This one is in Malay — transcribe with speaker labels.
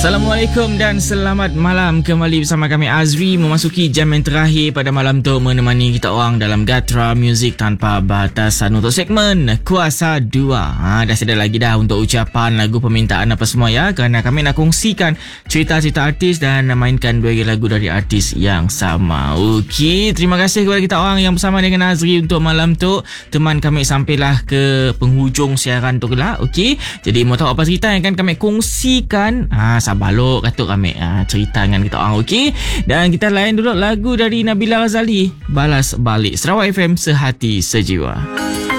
Speaker 1: Assalamualaikum dan selamat malam. Kembali bersama kami Azri memasuki jam yang terakhir pada malam tu, menemani kita orang dalam Gatra Music Tanpa Batasan untuk segmen Kuasa 2. Dah sedia lagi dah untuk ucapan, lagu permintaan apa semua ya, kerana kami nak kongsikan cerita-cerita artis dan mainkan 2 lagu dari artis yang sama. Okey, terima kasih kepada kita orang yang bersama dengan Azri untuk malam tu. Teman kami sampailah ke penghujung siaran tu kelak. Okey, jadi mau tahu apa cerita yang akan kami kongsikan? Sabalok kata kami cerita dengan kita orang. Okey, dan kita layan dulu lagu dari Nabila Razali, Balas Balik. Sarawak FM, sehati sejiwa.